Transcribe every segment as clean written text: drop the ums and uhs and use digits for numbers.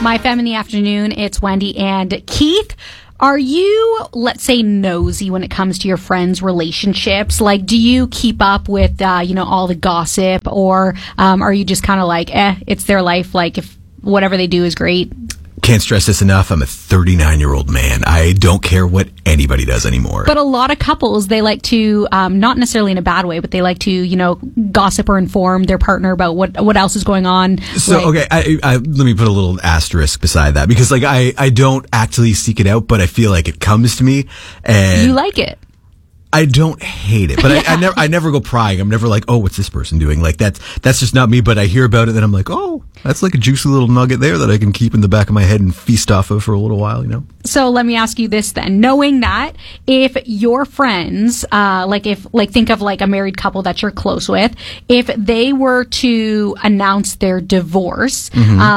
My Femme in the Afternoon. It's Wendy and Keith. Are you, let's say, nosy when it comes to your friends' relationships? Like, do you keep up with, all the gossip, or are you just kind of like, it's their life, like, if whatever they do is great? Can't stress this enough. I'm a 39-year-old man. I don't care what anybody does anymore. But a lot of couples, they like to, not necessarily in a bad way, but they like to, gossip or inform their partner about what else is going on. So, okay, I let me put a little asterisk beside that, because, like, I don't actually seek it out, but I feel like it comes to me. And you like it. I don't hate it, but yeah. I never go prying. I'm never like, oh, what's this person doing? Like, that's just not me, but I hear about it and I'm like, oh, that's like a juicy little nugget there that I can keep in the back of my head and feast off of for a little while, So let me ask you this then. Knowing that, if your friends, think of like a married couple that you're close with, if they were to announce their divorce,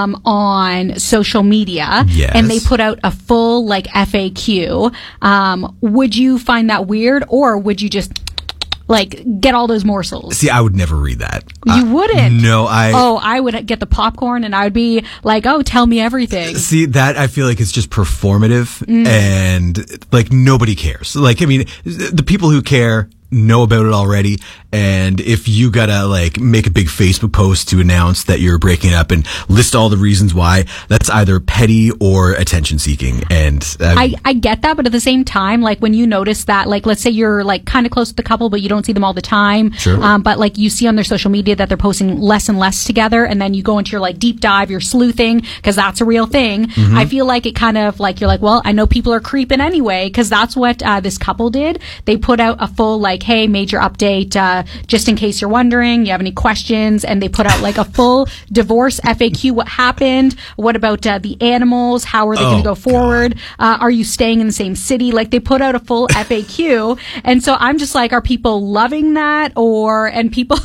on social media, yes, and they put out a full like FAQ, would you find that weird, or would you just like get all those morsels? See, I would never read that. You wouldn't? No, I would get the popcorn and I would be like, oh, tell me everything. See, that I feel like it's just performative, and like nobody cares. Like, I mean, the people who care know about it already, and if you gotta like make a big Facebook post to announce that you're breaking up and list all the reasons why, that's either petty or attention seeking. And I get that, but at the same time, like when you notice that, like let's say you're like kind of close to the couple, but you don't see them all the time, sure. But like you see on their social media that they're posting less and less together, and then you go into your like deep dive, you're sleuthing, because that's a real thing. I feel like it kind of like, you're like, well, I know people are creeping anyway, because that's what this couple did. They put out a full like, hey, major update, just in case you're wondering, you have any questions, and they put out like a full divorce FAQ. What happened? What about the animals? How are they going to go forward? Are you staying in the same city? Like, they put out a full FAQ, and so I'm just like, are people loving that, and people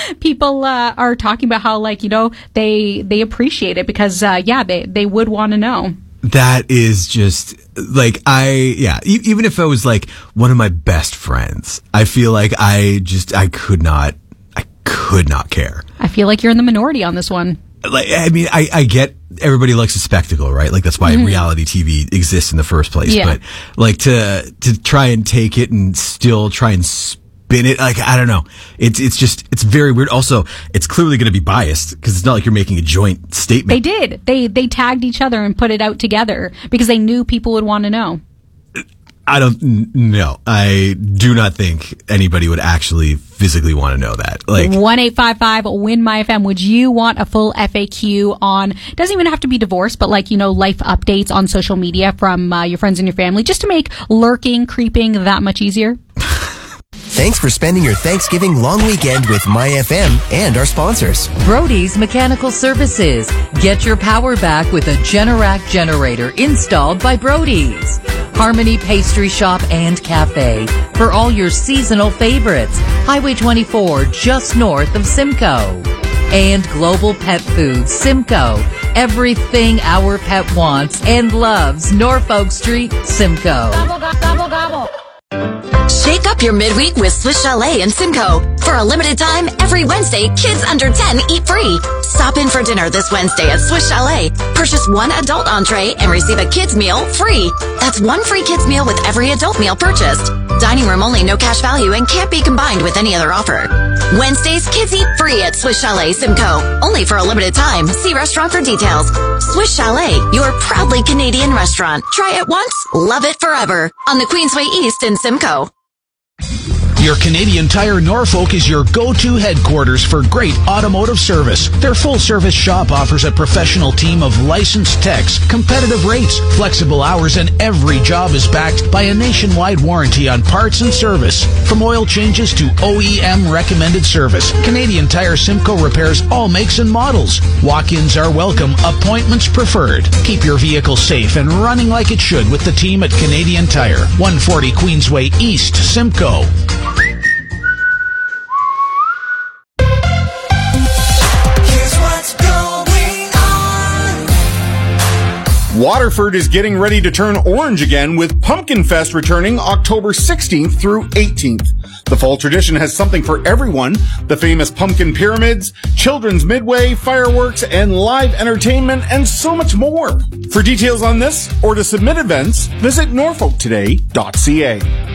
are talking about how like they appreciate it, because they would want to know. That is just like, even if I was like one of my best friends, I feel like I could not care. I feel like you're in the minority on this one. Like, I mean, I get everybody likes a spectacle, right? Like, that's why reality TV exists in the first place. Yeah. But like to try and take it and still try and spin it, like, I don't know. It's very weird. Also, it's clearly going to be biased, because it's not like you're making a joint statement. They did. They tagged each other and put it out together because they knew people would want to know. I do not think anybody would actually physically want to know that. Like, 1-855-WIN-MY-FM. Would you want a full FAQ on, it doesn't even have to be divorce, but like, life updates on social media from your friends and your family, just to make lurking, creeping that much easier? Thanks for spending your Thanksgiving long weekend with MyFM and our sponsors. Brody's Mechanical Services. Get your power back with a Generac generator installed by Brody's. Harmony Pastry Shop and Cafe for all your seasonal favorites. Highway 24, just north of Simcoe. And Global Pet Foods, Simcoe. Everything our pet wants and loves. Norfolk Street, Simcoe. Gobble, gobble, gobble. Shake up your midweek with Swiss Chalet in Simcoe. For a limited time, every Wednesday, kids under 10 eat free. Stop in for dinner this Wednesday at Swiss Chalet. Purchase one adult entree and receive a kids meal free. That's one free kids meal with every adult meal purchased. Dining room only, no cash value, and can't be combined with any other offer. Wednesdays, kids eat free at Swiss Chalet Simcoe. Only for a limited time. See restaurant for details. Swiss Chalet, your proudly Canadian restaurant. Try it once, love it forever. On the Queensway East in Simcoe. Your Canadian Tire Norfolk is your go-to headquarters for great automotive service. Their full-service shop offers a professional team of licensed techs, competitive rates, flexible hours, and every job is backed by a nationwide warranty on parts and service. From oil changes to OEM recommended service, Canadian Tire Simcoe repairs all makes and models. Walk-ins are welcome, appointments preferred. Keep your vehicle safe and running like it should with the team at Canadian Tire, 140 Queensway East, Simcoe. Waterford is getting ready to turn orange again with Pumpkin Fest returning October 16th through 18th. The fall tradition has something for everyone. The famous pumpkin pyramids, children's midway, fireworks, and live entertainment, and so much more. For details on this or to submit events, visit norfolktoday.ca.